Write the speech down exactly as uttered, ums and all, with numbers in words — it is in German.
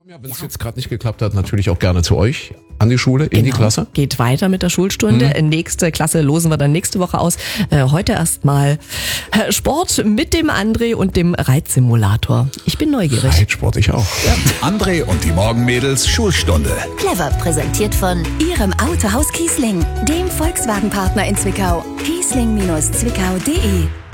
Ja, wenn es jetzt gerade nicht geklappt hat, natürlich auch gerne zu euch an die Schule, in Genau. die Klasse. Geht weiter mit der Schulstunde. Mhm. Nächste Klasse losen wir dann nächste Woche aus. Äh, heute erstmal Sport mit dem André und dem Reitsimulator. Ich bin neugierig. Reitsport, ich auch. Ja. André und die Morgenmädels Schulstunde. Clever präsentiert von Ihrem Autohaus Kiesling, dem Volkswagen-Partner in Zwickau. kiesling Bindestrich zwickau punkt de